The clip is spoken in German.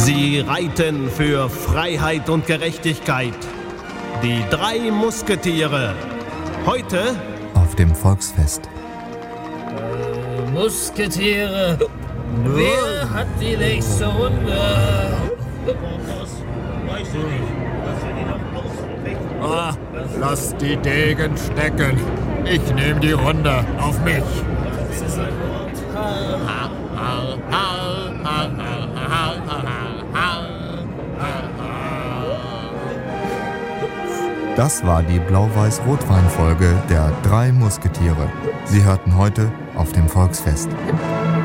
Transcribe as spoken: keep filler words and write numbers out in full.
Sie reiten für Freiheit und Gerechtigkeit. Die drei Musketiere. Heute auf dem Volksfest. Äh, Musketiere. Wer hat die nächste Runde? Weiß ich nicht. Lass dir die noch ausfechten. Ah, lass die Degen stecken. Ich nehme die Runde auf mich. Das ist ein Wort. Das war die Blau-Weiß-Rotwein-Folge der drei Musketiere. Sie hörten heute auf dem Volksfest.